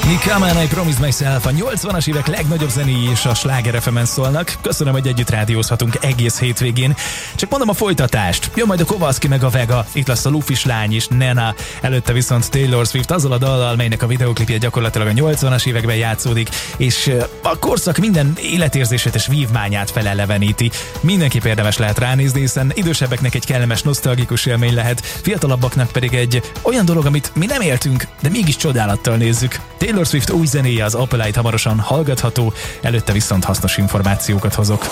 Come on, I promise myself. A 80-as évek legnagyobb zenéi és a Sláger FM-en szólnak. Köszönöm, hogy együtt rádiózhatunk egész hétvégén. Csak mondom a folytatást. Jön majd a Kowalski meg a Vega, itt lesz a Lufis lány és Nena, előtte viszont Taylor Swift azzal a dallal, melynek a videóklipje gyakorlatilag a 80-as években játszódik, és a korszak minden életérzését és vívmányát feleleveníti. Mindenképp érdemes lehet ránézni, hiszen idősebbeknek egy kellemes, nosztalgikus élmény lehet, fiatalabbaknak pedig egy olyan dolog, amit mi nem éltünk, de mégis csodálattal nézzük. Taylor Swift új zenéje, az Opalite hamarosan hallgatható, előtte viszont hasznos információkat hozok.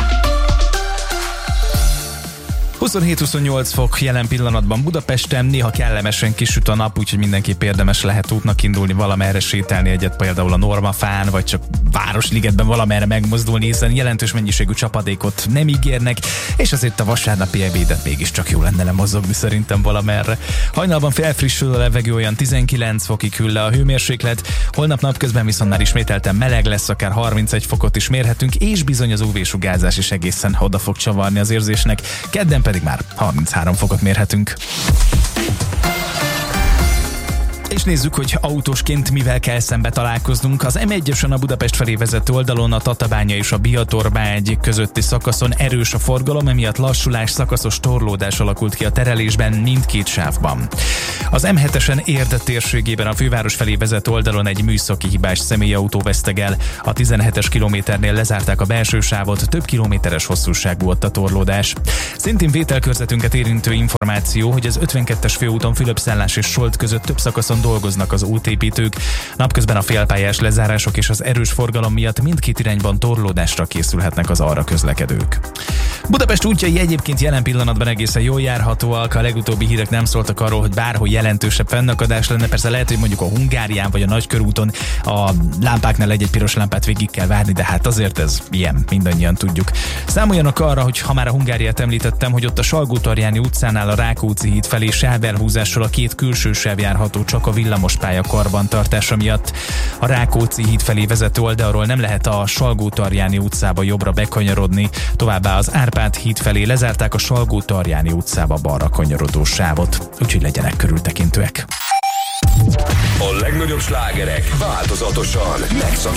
27-28 fok jelen pillanatban Budapesten, néha kellemesen kisüt a nap, úgyhogy mindenképp érdemes lehet útnak indulni, valamerre sétálni egyet, például a Normafán, vagy csak Városligetben valamerre megmozdulni, hiszen jelentős mennyiségű csapadékot nem ígérnek, és azért a vasárnapi ebédet mégiscsak jó lenne lemozogni szerintem valamerre. Hajnalban felfrissül a levegő, olyan 19 fokig hűl le a hőmérséklet, holnap napközben viszont már ismételten meleg lesz, akár 31 fokot is mérhetünk, és bizony az UV-sugárzás is egészen oda fog csavarni az érzésnek, kedden pedig már 33 fokot mérhetünk. És nézzük, hogy autósként mivel kell szembe találkoznunk. Az M1-esen a Budapest felé vezető oldalon a Tatabánya és a Biatorbágy közötti szakaszon erős a forgalom, emiatt lassulás, szakaszos torlódás alakult ki a terelésben mindkét sávban. Az M7-esen Érd térségében a főváros felé vezető oldalon egy műszaki hibás személyautó veszteg el. A 17-es kilométernél lezárták a belső sávot, több kilométeres hosszúságú volt a torlódás. Szintén vételkörzetünket érintő információ, hogy az 52-es főúton Fülöp-Szállás és Solt között több szakaszon dolgoznak az útépítők. Napközben a félpályás lezárások és az erős forgalom miatt mindkét irányban torlódásra készülhetnek az arra közlekedők. Budapest útjai egyébként jelen pillanatban egészen jól járhatóak, a legutóbbi hírek nem szóltak arról, hogy bárhol jelentősebb fennakadás lenne, persze lehet, hogy mondjuk a Hungárián vagy a Nagykörúton a lámpáknál egy piros lámpát végig kell várni, de hát azért ez ilyen, mindannyian tudjuk. Számoljanak arra, hogy ha már a Hungáriát említettem, hogy ott a Salgótarjáni utcánál a Rákóczi híd felé sávelhúzással a két külső sáv járható csak a villamospálya karbantartása miatt. A Rákóczi híd felé vezető oldalról nem lehet a Salgótarjáni utcába jobbra bekanyarodni, továbbá az Árpád híd felé lezárták a Salgótarjáni utcába balra kanyarodó sávot, úgyhogy legyenek körültekintőek. A legnagyobb slágerek változatosan megszakítják